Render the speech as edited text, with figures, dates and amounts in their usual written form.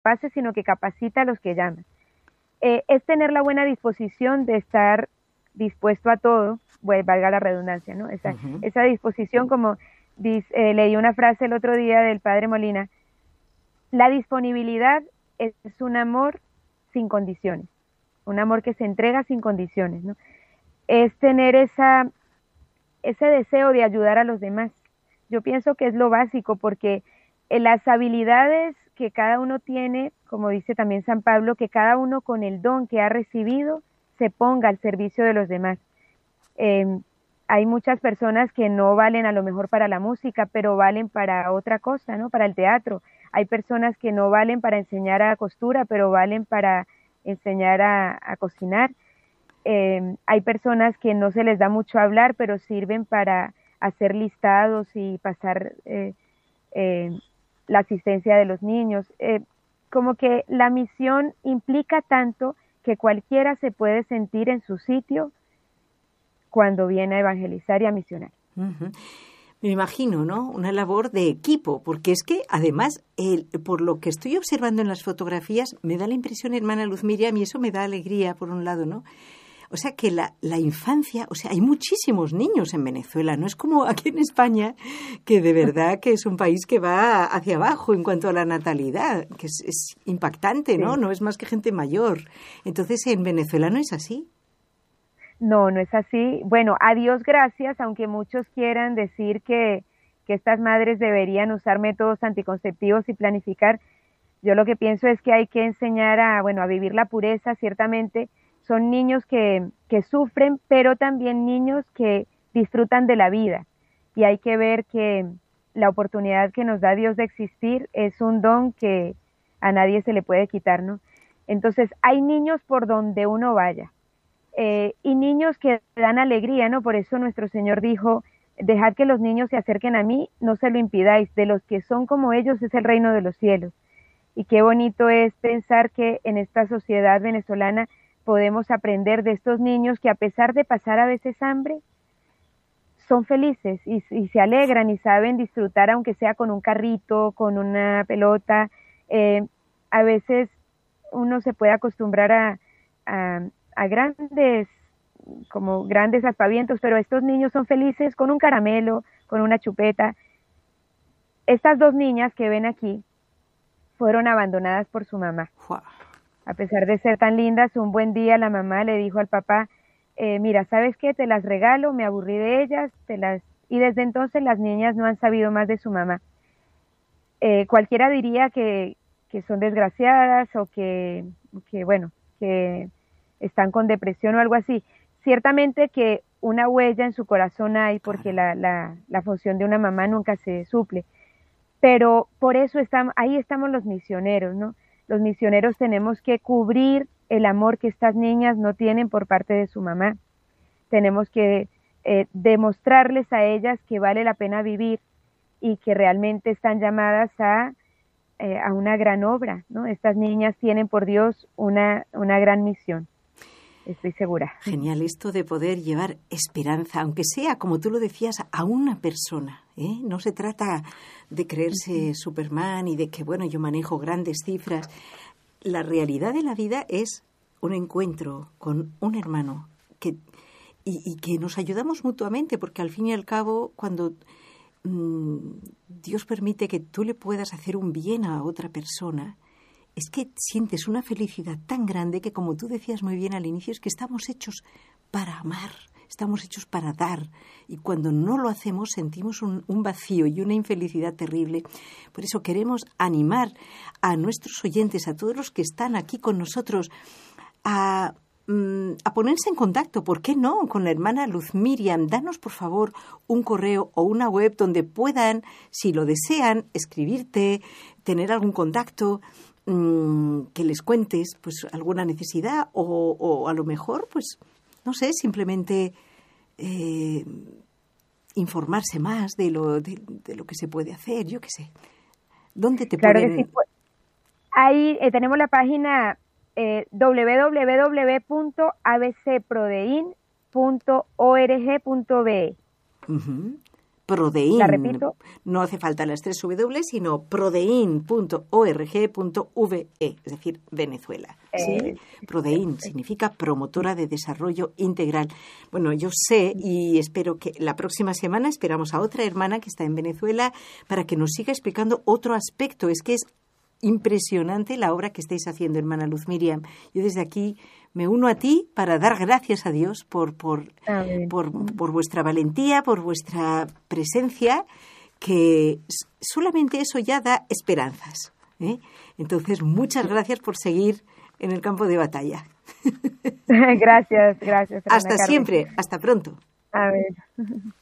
incapaces, sino que capacita a los que llaman. Es tener la buena disposición de estar dispuesto a todo, valga la redundancia, ¿no? Esa disposición, como leí una frase el otro día del padre Molina, la disponibilidad es un amor sin condiciones, un amor que se entrega sin condiciones, ¿no? Es tener ese deseo de ayudar a los demás. Yo pienso que es lo básico, porque las habilidades que cada uno tiene, como dice también San Pablo, que cada uno con el don que ha recibido se ponga al servicio de los demás. Hay muchas personas que no valen a lo mejor para la música, pero valen para otra cosa, ¿no? Para el teatro. Hay personas que no valen para enseñar a costura, pero valen para enseñar a cocinar. Hay personas que no se les da mucho hablar, pero sirven para hacer listados y pasar la asistencia de los niños. Como que la misión implica tanto que cualquiera se puede sentir en su sitio cuando viene a evangelizar y a misionar. Uh-huh. Me imagino, ¿no? Una labor de equipo, porque es que además, por lo que estoy observando en las fotografías, me da la impresión, hermana Luz Miriam, y eso me da alegría por un lado, ¿no? O sea, que la infancia, o sea, hay muchísimos niños en Venezuela, no es como aquí en España, que de verdad que es un país que va hacia abajo en cuanto a la natalidad, que es impactante, ¿no? Sí. No es más que gente mayor. Entonces, en Venezuela no es así. No, no es así. Bueno, a Dios gracias, aunque muchos quieran decir que estas madres deberían usar métodos anticonceptivos y planificar, yo lo que pienso es que hay que enseñar a vivir la pureza, ciertamente. Son niños que sufren, pero también niños que disfrutan de la vida. Y hay que ver que la oportunidad que nos da Dios de existir es un don que a nadie se le puede quitar, ¿no? Entonces, hay niños por donde uno vaya. Y niños que dan alegría, ¿no? Por eso nuestro Señor dijo, dejad que los niños se acerquen a mí, no se lo impidáis, de los que son como ellos es el reino de los cielos. Y qué bonito es pensar que en esta sociedad venezolana podemos aprender de estos niños que a pesar de pasar a veces hambre, son felices y se alegran y saben disfrutar, aunque sea con un carrito, con una pelota. A veces uno se puede acostumbrar a grandes aspavientos, pero estos niños son felices con un caramelo, con una chupeta. Estas dos niñas que ven aquí fueron abandonadas por su mamá. Wow. A pesar de ser tan lindas, un buen día la mamá le dijo al papá, mira, ¿sabes qué? Te las regalo, me aburrí de ellas, y desde entonces las niñas no han sabido más de su mamá. Cualquiera diría que son desgraciadas o que están con depresión o algo así. Ciertamente que una huella en su corazón hay, porque la función de una mamá nunca se suple. Pero por eso ahí estamos los misioneros, ¿no? Los misioneros tenemos que cubrir el amor que estas niñas no tienen por parte de su mamá. Tenemos que demostrarles a ellas que vale la pena vivir y que realmente están llamadas a una gran obra, ¿no? Estas niñas tienen por Dios una gran misión. Estoy segura. Genial esto de poder llevar esperanza, aunque sea, como tú lo decías, a una persona, ¿eh? No se trata de creerse Superman y de que, bueno, yo manejo grandes cifras. La realidad de la vida es un encuentro con un hermano y que nos ayudamos mutuamente, porque al fin y al cabo, cuando Dios permite que tú le puedas hacer un bien a otra persona, es que sientes una felicidad tan grande que, como tú decías muy bien al inicio, es que estamos hechos para amar, estamos hechos para dar. Y cuando no lo hacemos sentimos un vacío y una infelicidad terrible. Por eso queremos animar a nuestros oyentes, a todos los que están aquí con nosotros, a ponerse en contacto, ¿por qué no?, con la hermana Luz Miriam. Danos, por favor, un correo o una web donde puedan, si lo desean, escribirte, tener algún contacto, que les cuentes pues alguna necesidad o a lo mejor, pues, no sé, simplemente informarse más de lo que se puede hacer, yo qué sé. ¿Dónde te Claro pueden...? que sí. Ahí tenemos la página www.abcprodein.org.be. Uh-huh. Prodein. La repito. No hace falta las 3 W, sino prodein.org.ve, es decir, Venezuela. ¿Sí? Prodein significa promotora de desarrollo integral. Bueno, yo sé y espero que la próxima semana esperamos a otra hermana que está en Venezuela para que nos siga explicando otro aspecto. Es que es impresionante la obra que estáis haciendo, hermana Luz Miriam. Yo desde aquí me uno a ti para dar gracias a Dios por vuestra valentía, por vuestra presencia, que solamente eso ya da esperanzas, ¿eh? Entonces, muchas gracias por seguir en el campo de batalla. Gracias. Hasta siempre, hasta pronto. A ver.